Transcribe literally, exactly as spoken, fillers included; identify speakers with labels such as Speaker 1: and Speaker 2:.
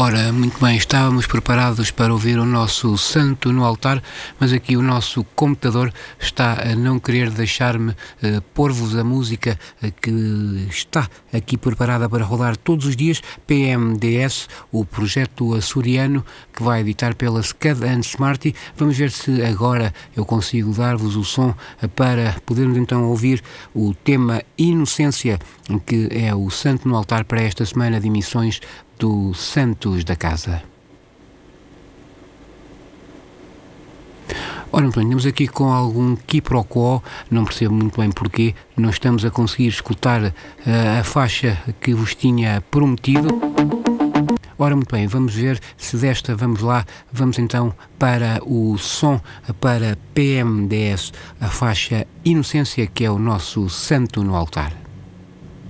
Speaker 1: Ora, muito bem, estávamos preparados para ouvir o nosso santo no altar, mas aqui o nosso computador está a não querer deixar-me eh, pôr-vos a música eh, que está aqui preparada para rodar todos os dias, P M D S, o projeto açoriano que vai editar pela Scud and Smarty. Vamos ver se agora eu consigo dar-vos o som eh, para podermos então ouvir o tema Inocência, que é o santo no altar para esta semana de emissões do Santos da Casa. Ora, então, temos aqui com algum quiproquó, não percebo muito bem porquê, não estamos a conseguir escutar uh, a faixa que vos tinha prometido. Ora, muito bem, vamos ver se desta, vamos lá, vamos então para o som, para P M D S, a faixa Inocência, que é o nosso santo no altar.